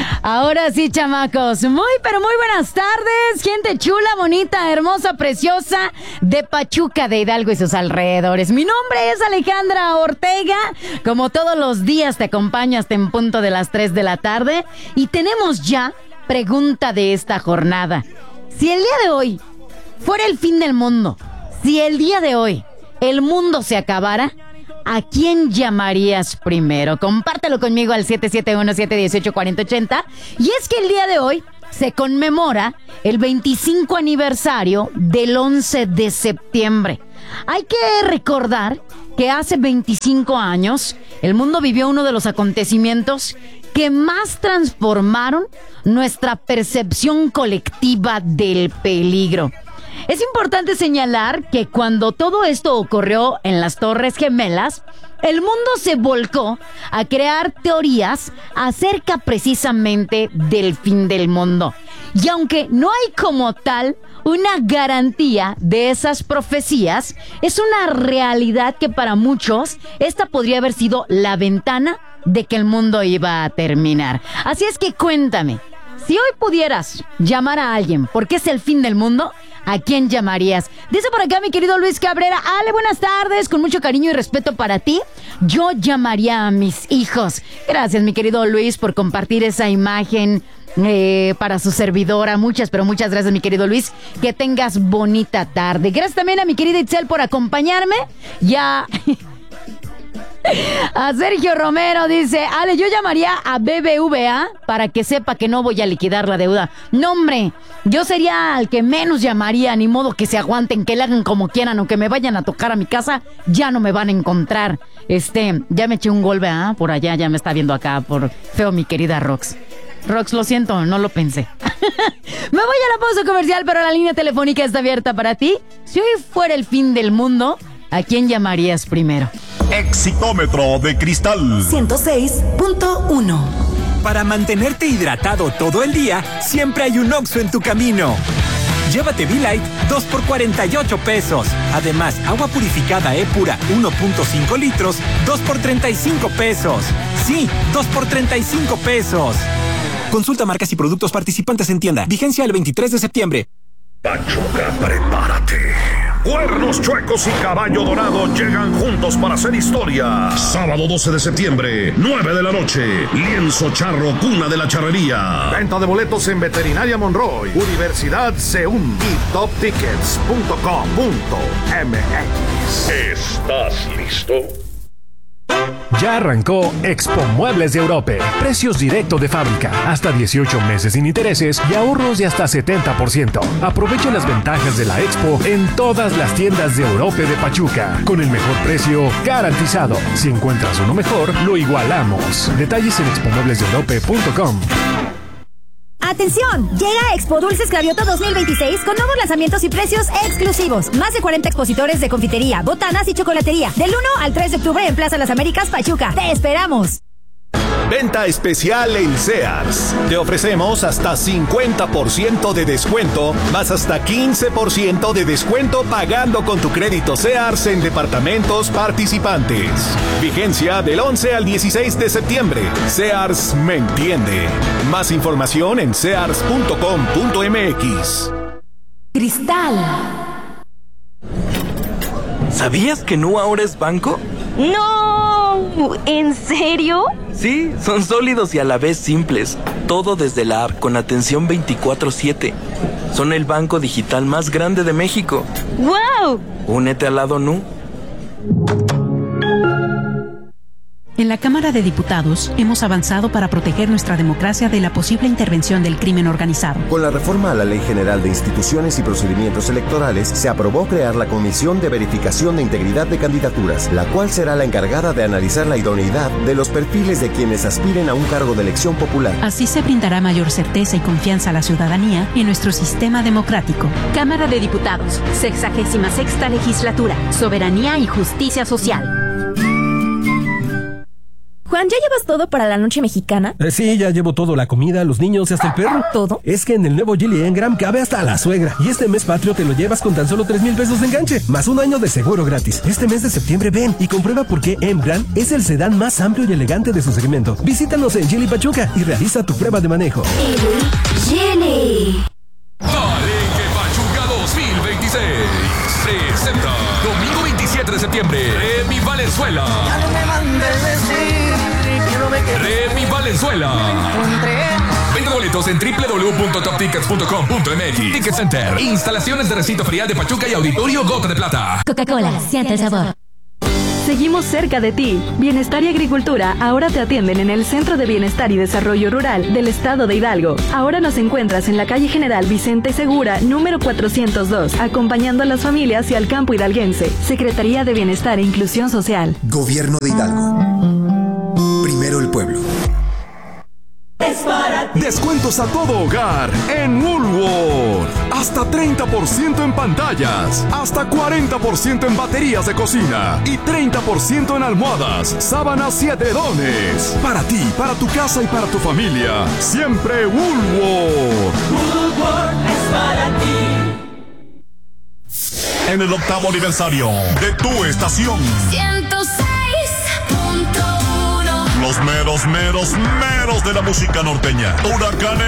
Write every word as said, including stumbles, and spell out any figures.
Ahora sí, chamacos. Muy, pero muy buenas tardes. Gente chula, bonita, hermosa, preciosa de Pachuca, de Hidalgo y sus alrededores. Mi nombre es Alejandra Ortega. Como todos los días te acompaño hasta en punto de las tres de la tarde. Y tenemos ya pregunta de esta jornada. Si el día de hoy fuera el fin del mundo, si el día de hoy el mundo se acabara, ¿a quién llamarías primero? Compártelo conmigo al siete siete uno, siete uno ocho, cuatro cero ocho cero. Y es que el día de hoy se conmemora el veinticinco aniversario del once de septiembre. Hay que recordar que hace veinticinco años el mundo vivió uno de los acontecimientos que más transformaron nuestra percepción colectiva del peligro. Es importante señalar que cuando todo esto ocurrió en las Torres Gemelas, el mundo se volcó a crear teorías acerca precisamente del fin del mundo. Y aunque no hay como tal una garantía de esas profecías, es una realidad que para muchos esta podría haber sido la ventana de que el mundo iba a terminar. Así es que cuéntame, si hoy pudieras llamar a alguien porque es el fin del mundo, ¿a quién llamarías? Dice por acá mi querido Luis Cabrera. Ale, buenas tardes, con mucho cariño y respeto para ti. Yo llamaría a mis hijos. Gracias, mi querido Luis, por compartir esa imagen eh, para su servidora. Muchas, pero muchas gracias, mi querido Luis. Que tengas bonita tarde. Gracias también a mi querida Itzel por acompañarme. Ya... A Sergio Romero dice: Ale, yo llamaría a B B V A para que sepa que no voy a liquidar la deuda. No, hombre, yo sería el que menos llamaría. Ni modo que se aguanten, que le hagan como quieran o que me vayan a tocar a mi casa. Ya no me van a encontrar. Este, ya me eché un golpe, ¿ah? Por allá, ya me está viendo acá por feo mi querida Rox. Rox, lo siento, no lo pensé. Me voy a la pausa comercial, pero la línea telefónica está abierta para ti. Si hoy fuera el fin del mundo, ¿a quién llamarías primero? Exitómetro de cristal ciento seis punto uno. Para mantenerte hidratado todo el día, siempre hay un Oxxo en tu camino. Llévate V-Light dos por cuarenta y ocho pesos. Además, agua purificada E-Pura uno punto cinco litros, dos por treinta y cinco pesos. Sí, dos por treinta y cinco pesos. Consulta marcas y productos participantes en tienda. Vigencia el veintitrés de septiembre. Pachuca, prepárate. Cuernos Chuecos y Caballo Dorado llegan juntos para hacer historia. Sábado doce de septiembre, nueve de la noche. Lienzo Charro, cuna de la charrería. Venta de boletos en Veterinaria Monroy, Universidad Seúl y top tickets punto com punto m x. ¿Estás listo? Ya arrancó Expo Muebles de Europe. Precios directo de fábrica, hasta dieciocho meses sin intereses y ahorros de hasta setenta por ciento. Aprovecha las ventajas de la Expo en todas las tiendas de Europe de Pachuca, con el mejor precio garantizado. Si encuentras uno mejor, lo igualamos. Detalles en expo muebles de europe punto com. ¡Atención! Llega Expo Dulces Cravioto dos mil veintiséis con nuevos lanzamientos y precios exclusivos. Más de cuarenta expositores de confitería, botanas y chocolatería. Del uno al tres de octubre en Plaza Las Américas, Pachuca. ¡Te esperamos! Venta especial en Sears. Te ofrecemos hasta cincuenta por ciento de descuento, más hasta quince por ciento de descuento pagando con tu crédito Sears en departamentos participantes. Vigencia del once al dieciséis de septiembre. Sears me entiende. Más información en sears punto com punto m x. Cristal. ¿Sabías que Nu ahora es banco? ¡No! ¿En serio? Sí, son sólidos y a la vez simples. Todo desde la app con atención veinticuatro siete. Son el banco digital más grande de México. ¡Wow! Únete al lado Nu. En la Cámara de Diputados hemos avanzado para proteger nuestra democracia de la posible intervención del crimen organizado. Con la reforma a la Ley General de Instituciones y Procedimientos Electorales, se aprobó crear la Comisión de Verificación de Integridad de Candidaturas, la cual será la encargada de analizar la idoneidad de los perfiles de quienes aspiren a un cargo de elección popular. Así se brindará mayor certeza y confianza a la ciudadanía en nuestro sistema democrático. Cámara de Diputados, sexagésima sexta legislatura, soberanía y justicia social. Juan, ¿ya llevas todo para la noche mexicana? Eh, sí, ya llevo todo, la comida, los niños y hasta el perro. ¿Todo? Es que en el nuevo Geely Engram cabe hasta la suegra. Y este mes patrio te lo llevas con tan solo tres mil pesos de enganche, más un año de seguro gratis. Este mes de septiembre ven y comprueba por qué Engram es el sedán más amplio y elegante de su segmento. Visítanos en Geely Pachuca y realiza tu prueba de manejo. Geely. Palenque Pachuca dos mil veintiséis. Presenta domingo veintisiete de septiembre. Remy Valenzuela. Ya no me mandes decir que no me quedé. Remy Valenzuela. Venta boletos en doble u doble u doble u punto top tickets punto com punto m x. Ticket Center. Instalaciones de recinto ferial de Pachuca y Auditorio Gota de Plata. Coca-Cola, siente el sabor. Seguimos cerca de ti. Bienestar y Agricultura ahora te atienden en el Centro de Bienestar y Desarrollo Rural del Estado de Hidalgo. Ahora nos encuentras en la calle General Vicente Segura, número cuatrocientos dos, acompañando a las familias y al campo hidalguense. Secretaría de Bienestar e Inclusión Social. Gobierno de Hidalgo. Primero el pueblo. Descuentos a todo hogar en Woolworth. Hasta treinta por ciento en pantallas, hasta cuarenta por ciento en baterías de cocina y treinta por ciento en almohadas, sábanas y edredones. Para ti, para tu casa y para tu familia, siempre Woolworth. Woolworth es para ti. En el octavo aniversario de tu estación. ciento seis punto uno. Los meros, meros, meros de la música norteña. Huracán